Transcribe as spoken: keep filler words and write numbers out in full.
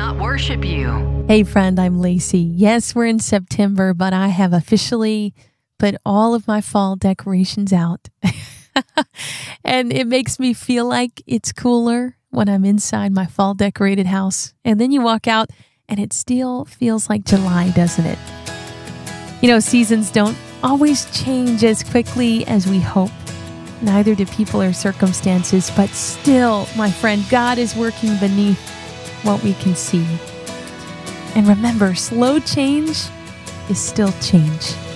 not worship you. Hey friend, I'm Lacey. Yes, we're in September, but I have officially put all of my fall decorations out. And it makes me feel like it's cooler when I'm inside my fall decorated house. And then you walk out and it still feels like July, doesn't it? You know, seasons don't always change as quickly as we hope. Neither do people or circumstances, but still, my friend, God is working beneath what we can see. And remember, slow change is still change.